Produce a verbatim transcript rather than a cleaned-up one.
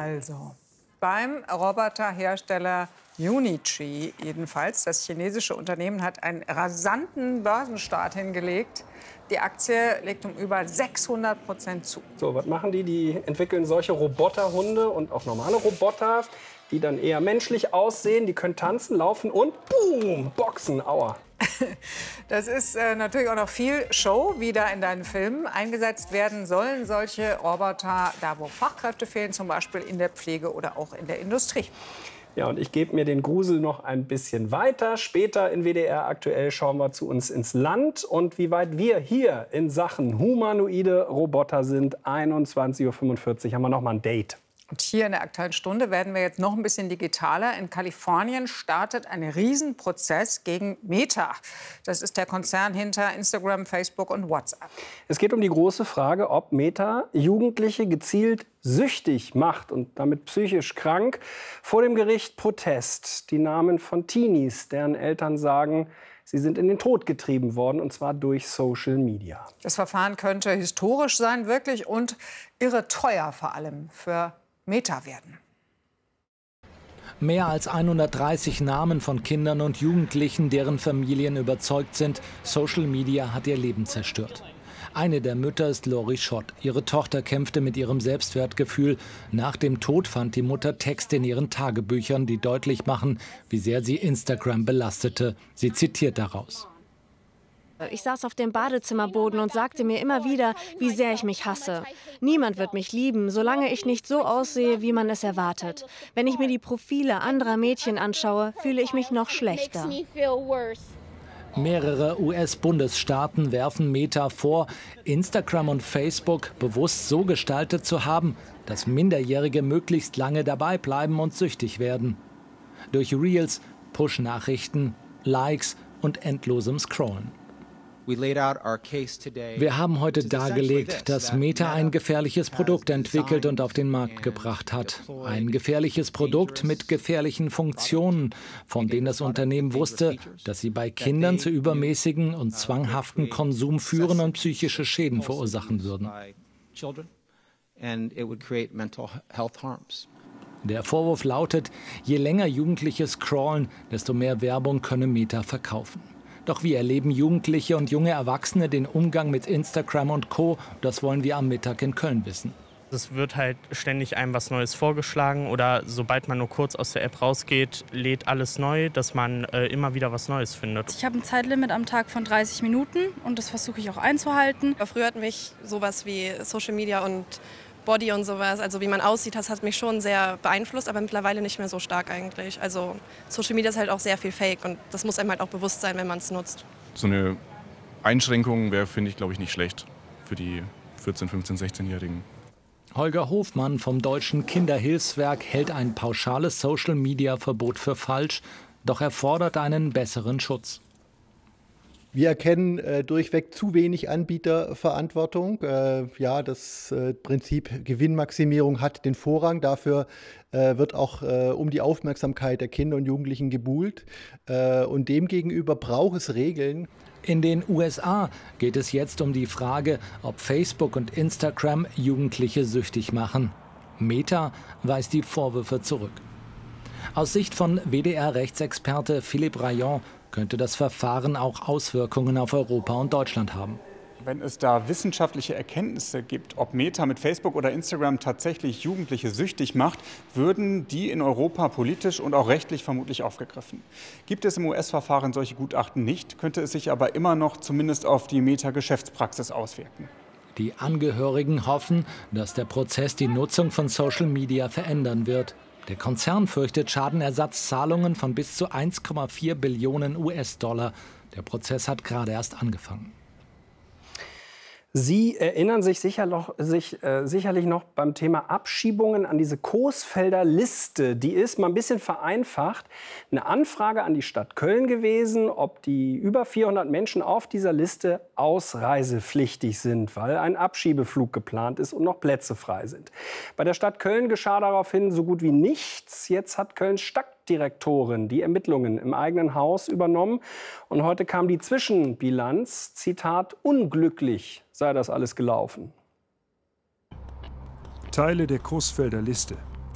Also, beim Roboterhersteller Unitree jedenfalls, das chinesische Unternehmen hat einen rasanten Börsenstart hingelegt. Die Aktie legt um über sechshundert Prozent zu. So, was machen die? Die entwickeln solche Roboterhunde und auch normale Roboter, die dann eher menschlich aussehen. Die können tanzen, laufen und boom, boxen, aua. Das ist äh, natürlich auch noch viel Show, wie da in deinen Filmen eingesetzt werden sollen. Solche Roboter, da wo Fachkräfte fehlen, zum Beispiel in der Pflege oder auch in der Industrie. Ja, und ich gebe mir den Grusel noch ein bisschen weiter. Später in W D R aktuell schauen wir zu uns ins Land und wie weit wir hier in Sachen humanoide Roboter sind. einundzwanzig Uhr fünfundvierzig haben wir noch mal ein Date. Und hier in der Aktuellen Stunde werden wir jetzt noch ein bisschen digitaler. In Kalifornien startet ein Riesenprozess gegen Meta. Das ist der Konzern hinter Instagram, Facebook und WhatsApp. Es geht um die große Frage, ob Meta Jugendliche gezielt süchtig macht und damit psychisch krank. Vor dem Gericht Protest. Die Namen von Teenies, deren Eltern sagen, sie sind in den Tod getrieben worden, und zwar durch Social Media. Das Verfahren könnte historisch sein, wirklich, und irre teuer vor allem für Meta werden. Mehr als hundertdreißig Namen von Kindern und Jugendlichen, deren Familien überzeugt sind, Social Media hat ihr Leben zerstört. Eine der Mütter ist Lori Schott. Ihre Tochter kämpfte mit ihrem Selbstwertgefühl. Nach dem Tod fand die Mutter Texte in ihren Tagebüchern, die deutlich machen, wie sehr sie Instagram belastete. Sie zitiert daraus. Ich saß auf dem Badezimmerboden und sagte mir immer wieder, wie sehr ich mich hasse. Niemand wird mich lieben, solange ich nicht so aussehe, wie man es erwartet. Wenn ich mir die Profile anderer Mädchen anschaue, fühle ich mich noch schlechter. Mehrere U S-Bundesstaaten werfen Meta vor, Instagram und Facebook bewusst so gestaltet zu haben, dass Minderjährige möglichst lange dabei bleiben und süchtig werden. Durch Reels, Push-Nachrichten, Likes und endlosem Scrollen. Wir haben heute dargelegt, dass Meta ein gefährliches Produkt entwickelt und auf den Markt gebracht hat. Ein gefährliches Produkt mit gefährlichen Funktionen, von denen das Unternehmen wusste, dass sie bei Kindern zu übermäßigen und zwanghaften Konsum führen und psychische Schäden verursachen würden. Der Vorwurf lautet, je länger Jugendliche scrollen, desto mehr Werbung könne Meta verkaufen. Doch wie erleben Jugendliche und junge Erwachsene den Umgang mit Instagram und Co.? Das wollen wir am Mittag in Köln wissen. Es wird halt ständig einem was Neues vorgeschlagen oder sobald man nur kurz aus der App rausgeht, lädt alles neu, dass man äh, immer wieder was Neues findet. Ich habe ein Zeitlimit am Tag von dreißig Minuten und das versuche ich auch einzuhalten. Früher hat mich sowas wie Social Media und Body und sowas, also wie man aussieht, das hat mich schon sehr beeinflusst, aber mittlerweile nicht mehr so stark eigentlich. Also Social Media ist halt auch sehr viel Fake und das muss einem halt auch bewusst sein, wenn man es nutzt. So eine Einschränkung wäre, finde ich, glaube ich, nicht schlecht für die vierzehn-, fünfzehn-, sechzehnjährigen. Holger Hofmann vom Deutschen Kinderhilfswerk hält ein pauschales Social-Media-Verbot für falsch, doch er fordert einen besseren Schutz. Wir erkennen äh, durchweg zu wenig Anbieterverantwortung. Äh, ja, das äh, Prinzip Gewinnmaximierung hat den Vorrang. Dafür äh, wird auch äh, um die Aufmerksamkeit der Kinder und Jugendlichen gebuhlt. Äh, und demgegenüber braucht es Regeln. In den U S A geht es jetzt um die Frage, ob Facebook und Instagram Jugendliche süchtig machen. Meta weist die Vorwürfe zurück. Aus Sicht von W D R-Rechtsexperte Philippe Rayon könnte das Verfahren auch Auswirkungen auf Europa und Deutschland haben. Wenn es da wissenschaftliche Erkenntnisse gibt, ob Meta mit Facebook oder Instagram tatsächlich Jugendliche süchtig macht, würden die in Europa politisch und auch rechtlich vermutlich aufgegriffen. Gibt es im U S-Verfahren solche Gutachten nicht, könnte es sich aber immer noch zumindest auf die Meta-Geschäftspraxis auswirken. Die Angehörigen hoffen, dass der Prozess die Nutzung von Social Media verändern wird. Der Konzern fürchtet Schadenersatzzahlungen von bis zu eins Komma vier Billionen U S-Dollar. Der Prozess hat gerade erst angefangen. Sie erinnern sich, sicher noch, sich, äh, sicherlich noch beim Thema Abschiebungen an diese Coesfelder Liste. Die ist mal ein bisschen vereinfacht eine Anfrage an die Stadt Köln gewesen, ob die über vierhundert Menschen auf dieser Liste ausreisepflichtig sind, weil ein Abschiebeflug geplant ist und noch Plätze frei sind. Bei der Stadt Köln geschah daraufhin so gut wie nichts. Jetzt hat Kölns Stadtdirektorin die Ermittlungen im eigenen Haus übernommen. Und heute kam die Zwischenbilanz, Zitat, unglücklich sei das alles gelaufen. Teile der Coesfelder Liste